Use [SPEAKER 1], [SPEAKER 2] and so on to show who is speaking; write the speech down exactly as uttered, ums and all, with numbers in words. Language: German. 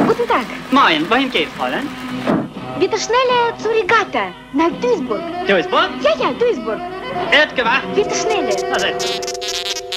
[SPEAKER 1] Guten Tag.
[SPEAKER 2] Moin, wohin geht's, Fräulein?
[SPEAKER 1] Bitte schneller zur Regatta, nach Duisburg.
[SPEAKER 2] Duisburg?
[SPEAKER 1] Ja, ja, Duisburg.
[SPEAKER 2] Wird gewacht.
[SPEAKER 1] Bitte schneller.
[SPEAKER 2] Na, setz.